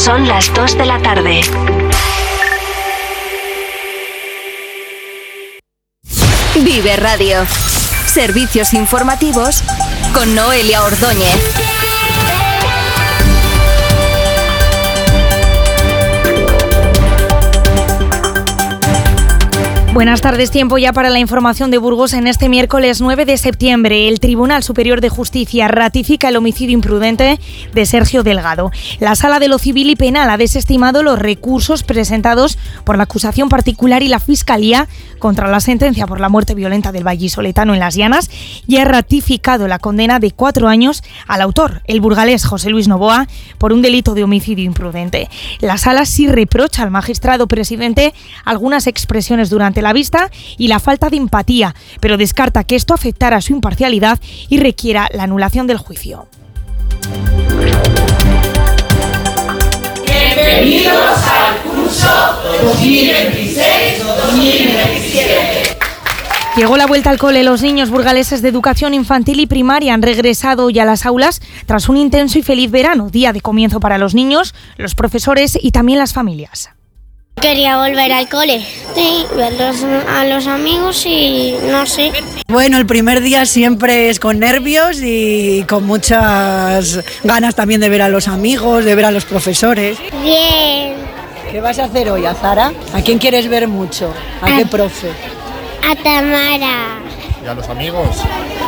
Son las 2 de la tarde. Vive Radio. Servicios informativos con Noelia Ordóñez. Buenas tardes, tiempo ya para la información de Burgos. En este miércoles 9 de septiembre, el Tribunal Superior de Justicia ratifica el homicidio imprudente de Sergio Delgado. La Sala de lo Civil y Penal ha desestimado los recursos presentados por la acusación particular y la Fiscalía contra la sentencia por la muerte violenta del vallisoletano en Las Llanas y ha ratificado la condena de 4 años al autor, el burgalés José Luis Novoa, por un delito de homicidio imprudente. La Sala sí reprocha al magistrado presidente algunas expresiones durante la vista y la falta de empatía, pero descarta que esto afectara a su imparcialidad y requiera la anulación del juicio. Bienvenidos al curso 2026-2027. Llegó la vuelta al cole. Los niños burgaleses de educación infantil y primaria han regresado ya a las aulas tras un intenso y feliz verano, día de comienzo para los niños, los profesores y también las familias. Quería volver al cole, sí, ver a los amigos y no sé. Bueno, el primer día siempre es con nervios y con muchas ganas también de ver a los amigos, de ver a los profesores. Bien. ¿Qué vas a hacer hoy, Azara? ¿A quién quieres ver mucho? ¿A qué profe? A Tamara. ¿Y a los amigos?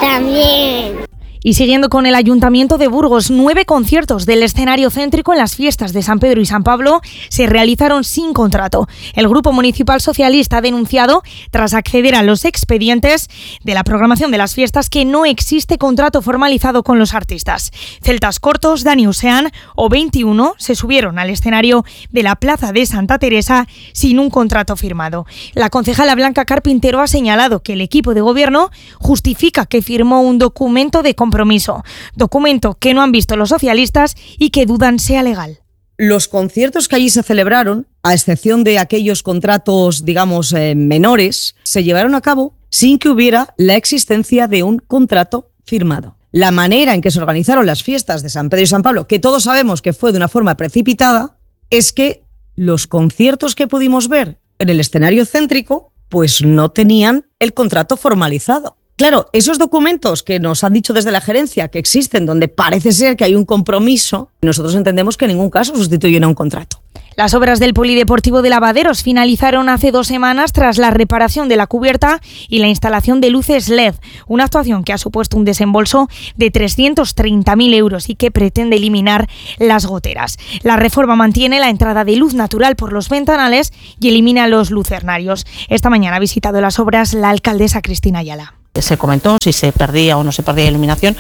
También. Y siguiendo con el Ayuntamiento de Burgos, 9 conciertos del escenario céntrico en las fiestas de San Pedro y San Pablo se realizaron sin contrato. El Grupo Municipal Socialista ha denunciado, tras acceder a los expedientes de la programación de las fiestas, que no existe contrato formalizado con los artistas. Celtas Cortos, Dani Ocean o 21 se subieron al escenario de la Plaza de Santa Teresa sin un contrato firmado. La concejala Blanca Carpintero ha señalado que el equipo de gobierno justifica que firmó un documento de documento que no han visto los socialistas y que dudan sea legal. Los conciertos que allí se celebraron, a excepción de aquellos contratos, digamos, menores, se llevaron a cabo sin que hubiera la existencia de un contrato firmado. La manera en que se organizaron las fiestas de San Pedro y San Pablo, que todos sabemos que fue de una forma precipitada, es que los conciertos que pudimos ver en el escenario céntrico, pues no tenían el contrato formalizado. Claro, esos documentos que nos han dicho desde la gerencia que existen, donde parece ser que hay un compromiso, nosotros entendemos que en ningún caso sustituyen a un contrato. Las obras del Polideportivo de Lavaderos finalizaron hace 2 semanas tras la reparación de la cubierta y la instalación de luces LED, una actuación que ha supuesto un desembolso de 330.000 euros y que pretende eliminar las goteras. La reforma mantiene la entrada de luz natural por los ventanales y elimina los lucernarios. Esta mañana ha visitado las obras la alcaldesa Cristina Ayala. Se comentó si se perdía o no se perdía iluminación,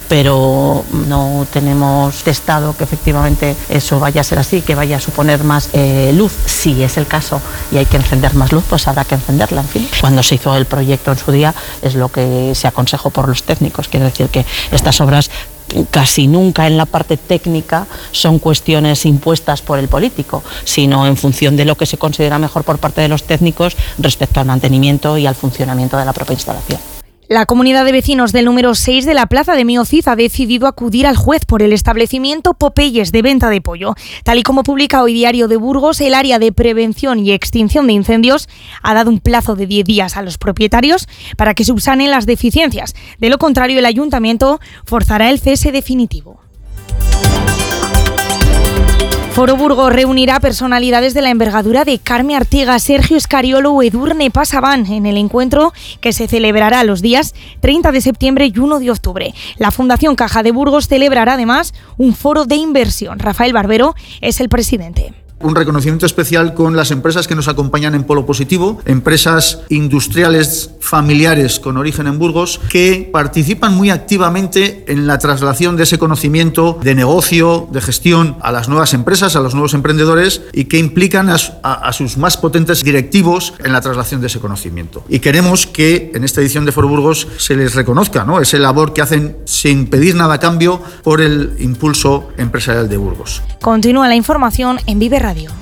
pero no tenemos testado que efectivamente eso vaya a ser así, que vaya a suponer más luz. Si es el caso y hay que encender más luz, pues habrá que encenderla, en fin. Cuando se hizo el proyecto en su día es lo que se aconsejó por los técnicos, quiere decir que estas obras casi nunca en la parte técnica son cuestiones impuestas por el político, sino en función de lo que se considera mejor por parte de los técnicos respecto al mantenimiento y al funcionamiento de la propia instalación. La comunidad de vecinos del número 6 de la Plaza de Miocis ha decidido acudir al juez por el establecimiento Popeyes de venta de pollo. Tal y como publica hoy Diario de Burgos, el área de prevención y extinción de incendios ha dado un plazo de 10 días a los propietarios para que subsanen las deficiencias. De lo contrario, el ayuntamiento forzará el cese definitivo. Foro Burgos reunirá personalidades de la envergadura de Carme Artiga, Sergio Escariolo o Edurne Pasaban en el encuentro que se celebrará los días 30 de septiembre y 1 de octubre. La Fundación Caja de Burgos celebrará además un foro de inversión. Rafael Barbero es el presidente. Un reconocimiento especial con las empresas que nos acompañan en Polo Positivo, empresas industriales familiares con origen en Burgos, que participan muy activamente en la traslación de ese conocimiento de negocio, de gestión a las nuevas empresas, a los nuevos emprendedores y que implican a sus más potentes directivos en la traslación de ese conocimiento. Y queremos que en esta edición de Foro Burgos se les reconozca, ¿no?, esa labor que hacen sin pedir nada a cambio por el impulso empresarial de Burgos. Continúa la información en Vive Radio.